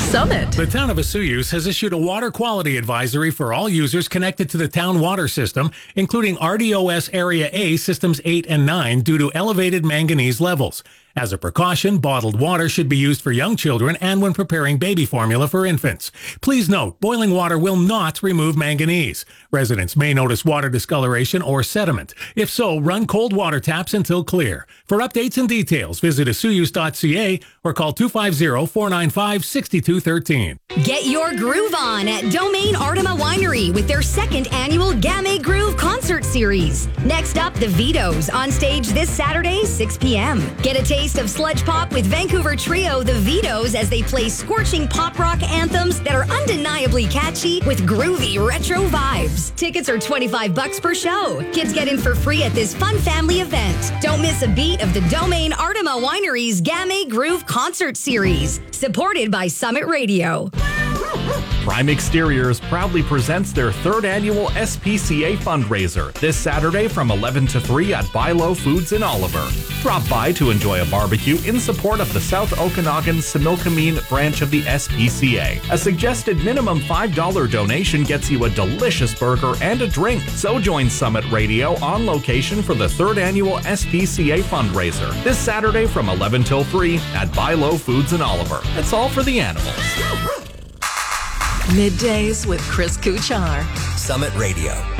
Summit. The town of Osoyoos has issued a water quality advisory for all users connected to the town water system, including RDOS Area A Systems 8 and 9, due to elevated manganese levels. As a precaution, bottled water should be used for young children and when preparing baby formula for infants. Please note, boiling water will not remove manganese. Residents may notice water discoloration or sediment. If so, run cold water taps until clear. For updates and details, visit osoyoos.ca or call 250-495-6213. Get your groove on at Domain Artima Winery with their second annual Gamay Groove concert series. Next up, the Vitos on stage this Saturday, 6 p.m. Get a taste of sludge pop with Vancouver trio The Vitos as they play scorching pop rock anthems that are undeniably catchy with groovy retro vibes. Tickets are $25 per show. Kids get in for free at this fun family event. Don't miss a beat of the Domain Artima Winery's Gamay Groove concert series, supported by Summit Radio. Prime Exteriors proudly presents their third annual SPCA fundraiser this Saturday from 11 to 3 at Bilo Foods in Oliver. Drop by to enjoy a barbecue in support of the South Okanagan Similkameen branch of the SPCA. A suggested minimum $5 donation gets you a delicious burger and a drink. So join Summit Radio on location for the third annual SPCA fundraiser this Saturday from 11 till 3 at Bilo Foods in Oliver. That's all for the animals. Middays with Chris Kuchar. Summit Radio.